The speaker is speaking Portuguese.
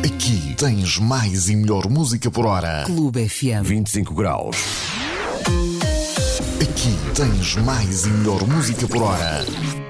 Aqui tens mais e melhor música por hora. Clube FM 25 graus. Aqui tens mais e melhor música por hora.